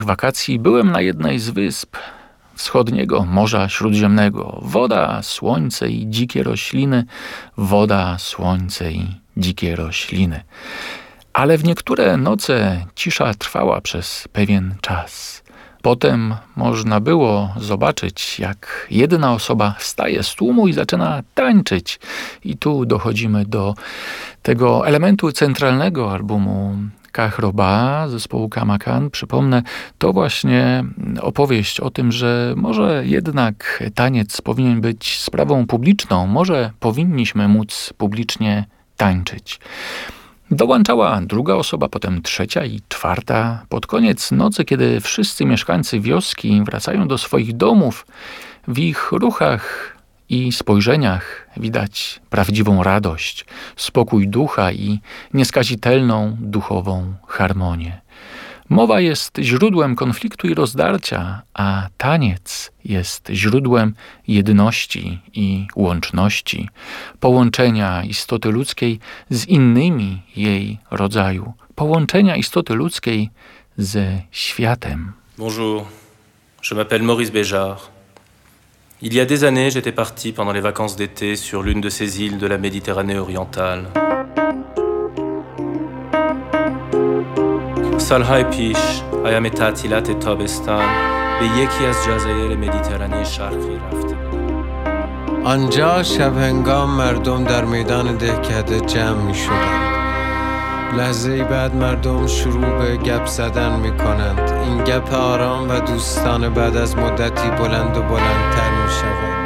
wakacji byłem na jednej z wysp wschodniego Morza Śródziemnego. Woda, słońce i dzikie rośliny, woda, słońce i dzikie rośliny. Ale w niektóre noce cisza trwała przez pewien czas. Potem można było zobaczyć, jak jedna osoba wstaje z tłumu i zaczyna tańczyć. I tu dochodzimy do tego elementu centralnego albumu Kachroba zespołu Kamakan. Przypomnę, to właśnie opowieść o tym, że może jednak taniec powinien być sprawą publiczną, może powinniśmy móc publicznie tańczyć. Dołączała druga osoba, potem trzecia i czwarta. Pod koniec nocy, kiedy wszyscy mieszkańcy wioski wracają do swoich domów, w ich ruchach i spojrzeniach widać prawdziwą radość, spokój ducha i nieskazitelną duchową harmonię. Mowa jest źródłem konfliktu i rozdarcia, a taniec jest źródłem jedności i łączności, połączenia istoty ludzkiej z innymi jej rodzaju, połączenia istoty ludzkiej ze światem. Bonjour, je m'appelle Maurice Béjart. Il y a des années, j'étais parti pendant les vacances d'été sur l'une de ces îles de la Méditerranée orientale. سالهای پیش ایام تعطیلات تابستان به یکی از جزایر مدیترانه شرقی رفتم. آنجا شب هنگام مردم در میدان دهکده جمع می شدند. لحظه‌ای بعد مردم شروع به گپ زدن می کنند. این گپ آرام و دوستانه بعد از مدتی بلند و بلندتر می شود.